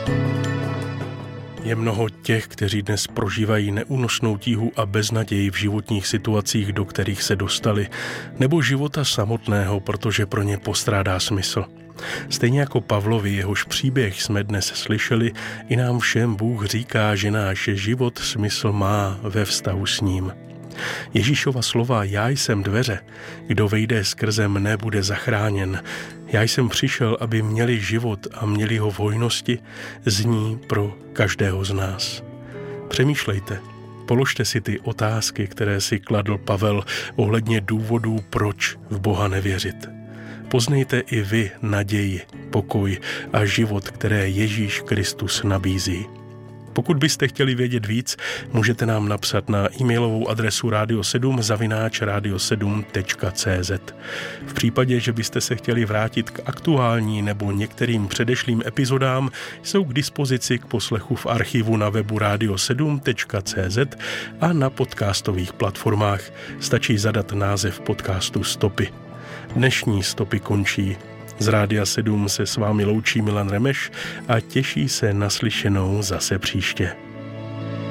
Je mnoho těch, kteří dnes prožívají neúnosnou tíhu a beznaději v životních situacích, do kterých se dostali, nebo života samotného, protože pro ně postrádá smysl. Stejně jako Pavlovi, jehož příběh jsme dnes slyšeli, i nám všem Bůh říká, že náš život smysl má ve vztahu s ním. Ježíšova slova "Já jsem dveře, kdo vejde skrze mne, bude zachráněn. Já jsem přišel, aby měli život a měli ho v hojnosti", zní pro každého z nás. Přemýšlejte, položte si ty otázky, které si kladl Pavel ohledně důvodů, proč v Boha nevěřit. Poznejte i vy naději, pokoj a život, které Ježíš Kristus nabízí. Pokud byste chtěli vědět víc, můžete nám napsat na e-mailovou adresu radio7@radio7.cz. V případě, že byste se chtěli vrátit k aktuální nebo některým předešlým epizodám, jsou k dispozici k poslechu v archivu na webu radio7.cz a na podcastových platformách. Stačí zadat název podcastu Stopy. Dnešní Stopy končí. Z Rádia 7 se s vámi loučí Milan Remeš a těší se na slyšenou zase příště.